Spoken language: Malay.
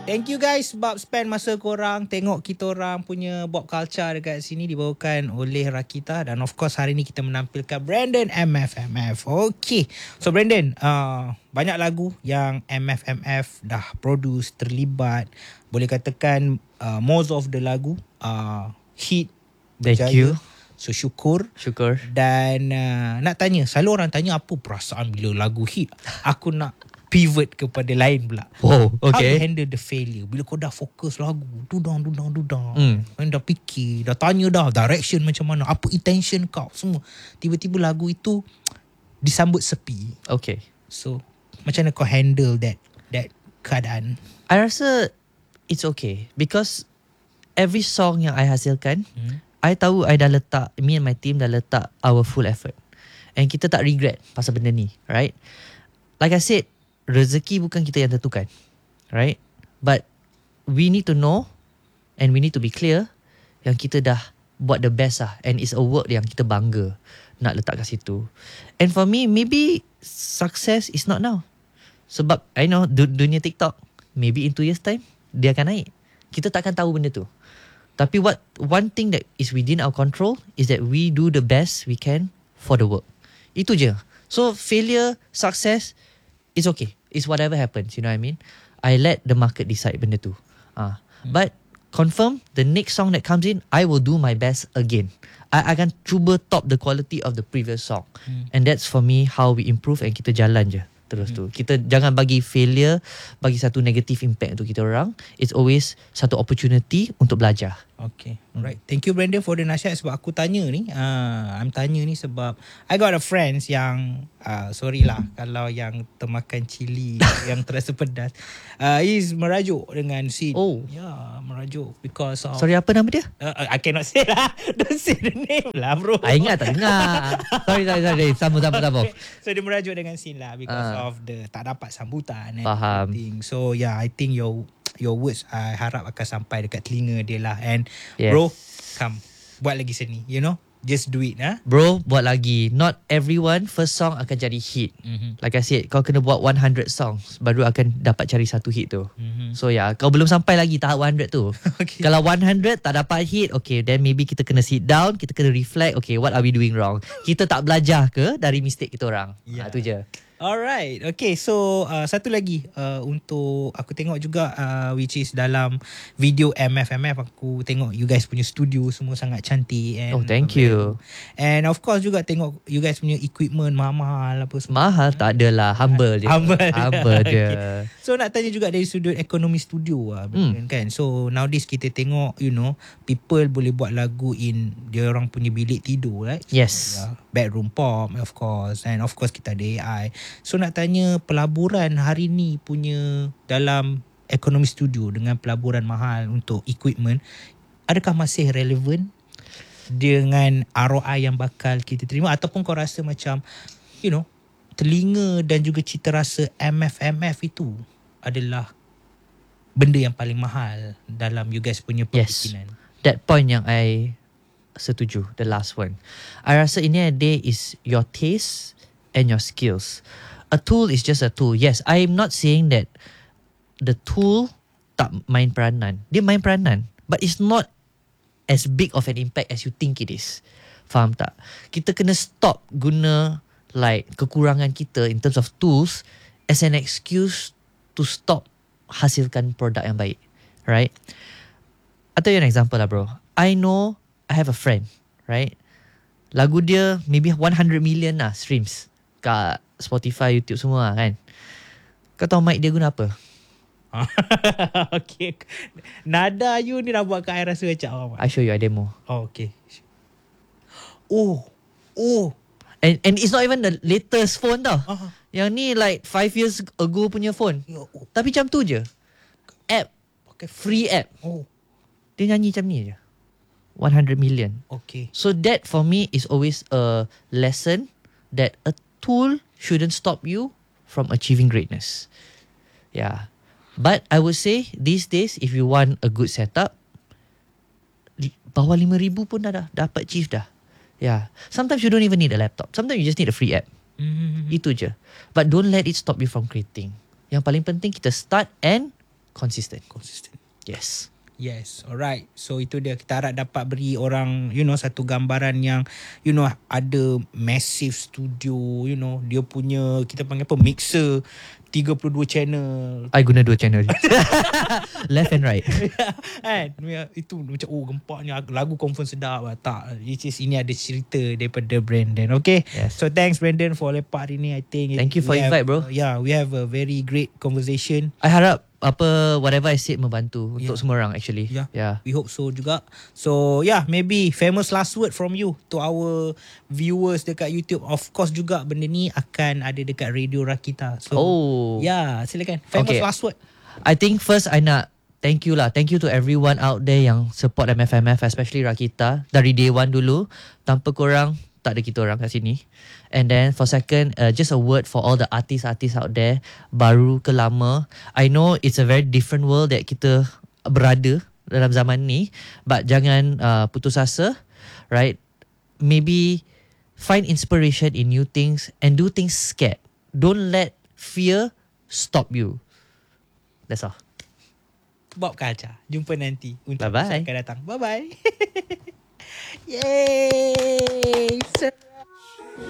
Thank you guys sebab spend masa korang tengok kita orang punya Pop Culture dekat sini dibawakan oleh Rakita. Dan of course hari ni kita menampilkan Brandon MFMF. Okay. So Brandon, banyak lagu yang MFMF dah produce, terlibat. Boleh katakan most of the lagu hit, berjaya. Thank you. So syukur. Dan nak tanya, selalu orang tanya apa perasaan bila lagu hit. Aku nak pivot kepada lain pula. Oh, okay. How you handle the failure? Bila kau dah fokus lagu, dudang. Kau dah fikir, dah tanya dah direction macam mana, apa intention kau, semua. Tiba-tiba lagu itu disambut sepi. Okay. So, macam mana kau handle that keadaan? I rasa it's okay because every song yang I hasilkan, I tahu I dah letak, me and my team dah letak our full effort. And kita tak regret pasal benda ni, right? Like I said, rezeki bukan kita yang tentukan, right? But we need to know and we need to be clear yang kita dah buat the best lah. And it's a work yang kita bangga nak letak kat situ. And for me, maybe success is not now. Sebab I know dunia TikTok, maybe in 2 years time, dia akan naik. Kita takkan tahu benda tu. Tapi one thing that is within our control is that we do the best we can for the work. Itu je. So failure, success, it's okay. It's whatever happens, you know what I mean? I let the market decide benda tu. But confirm, the next song that comes in, I will do my best again. I akan cuba top the quality of the previous song. And that's for me how we improve and kita jalan je terus tu. Kita jangan bagi failure, bagi satu negative impact untuk kita orang. It's always satu opportunity untuk belajar. Okay, alright. Thank you Brandon for the nasihat. Sebab aku tanya ni, I'm tanya ni sebab I got a friends yang sorry lah kalau yang termakan cili yang terasa pedas. He's merajuk dengan Sid. Oh. Yeah, merajuk because of, Sorry, apa nama dia? I cannot say lah. Don't say the name lah bro. I ingat tak dengar. Sorry. Sambung. Okay. So dia merajuk dengan Sin lah because of the tak dapat sambutan. Faham. So yeah, I think your words I harap akan sampai dekat telinga dia lah. And yes. Bro, come buat lagi seni, you know, just do it. Bro, buat lagi. Not everyone first song akan jadi hit. Like I said, kau kena buat 100 songs baru akan dapat cari satu hit tu. So yeah, kau belum sampai lagi tahap 100 tu. Okay. Kalau 100 tak dapat hit, okay, then maybe kita kena sit down, kita kena reflect, okay, what are we doing wrong? Kita tak belajar ke dari mistake kita orang? Yeah. Itu je. Alright, okay. So satu lagi untuk aku tengok juga which is dalam video MFMF, aku tengok you guys punya studio semua sangat cantik. And thank you. And of course juga tengok you guys punya equipment mahal apa semua. Mahal tak adalah, humble je. Humble je. Okay. So nak tanya juga dari sudut ekonomi studio kan. So nowadays kita tengok, you know, people boleh buat lagu in dia orang punya bilik tidur, right? Yes. Bedroom pop of course. And of course kita ada AI. So nak tanya pelaburan hari ni punya dalam ekonomi studio dengan pelaburan mahal untuk equipment, adakah masih relevan dengan ROI yang bakal kita terima, ataupun kau rasa macam, you know, telinga dan juga cita rasa MFMF itu adalah benda yang paling mahal dalam you guys punya pemikiran? Yes. That point yang I setuju, the last one. I rasa ini day is your taste and your skills. A tool is just a tool. Yes, I'm not saying that the tool tak main peranan. Dia main peranan, but it's not as big of an impact as you think it is. Faham tak? Kita kena stop guna like kekurangan kita in terms of tools as an excuse to stop hasilkan produk yang baik. Right? I'll tell you an example lah bro. I know I have a friend, right? Lagu dia maybe 100 million lah streams kat Spotify, YouTube semua kan. Kau tahu mic dia guna apa? Okay. Nada you ni dah buat kat I rasa macam I show you a demo. Oh, okay. Oh. And it's not even the latest phone tau. Yang ni like 5 years ago punya phone. Tapi macam tu je. App. Okay. Free app. Oh. Dia nyanyi macam ni je. 100 million. Okay. So that for me is always a lesson that a tool shouldn't stop you from achieving greatness. Yeah. But I would say these days, if you want a good setup, bawah 5,000 pun dah dapat achieve dah. Yeah. Sometimes you don't even need a laptop. Sometimes you just need a free app. Itu je. But don't let it stop you from creating. Yang paling penting kita start and consistent. Consistent. Yes. Yes, alright. So itu dia, kita harap dapat beri orang, satu gambaran yang, ada massive studio, dia punya, kita panggil apa, mixer, 32 channel. I guna 2 channel. Left and right. Kan? Itu macam, gempaknya, lagu confirm sedap lah. Tak, ini ada cerita daripada Brandon. Okay, Yes. so thanks Brandon for lepak hari ni. I think Thank you for invite, bro. We have a very great conversation. I harap whatever I said membantu untuk Yeah. semua orang actually. Yeah. We hope so juga. So maybe famous last word from you to our viewers dekat YouTube. Of course juga benda ni akan ada dekat Radio Rakita. So silakan. Famous last word. I think first I nak thank you to everyone out there yang support MFMF, especially Rakita dari day one dulu. Tanpa korang tak ada kita orang kat sini. And then for second, just a word for all the artists out there, baru ke lama. I know it's a very different world that kita berada dalam zaman ni, but jangan putus asa, right? Maybe find inspiration in new things and do things scared. Don't let fear stop you. That's all. Bob Kaca. Jumpa nanti untuk Bye-bye. episod akan datang. Bye-bye. Yay!